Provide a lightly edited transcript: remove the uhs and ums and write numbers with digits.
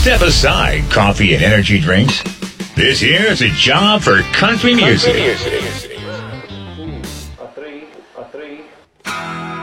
Step aside coffee and energy drinks. This here is a job for country music. A three.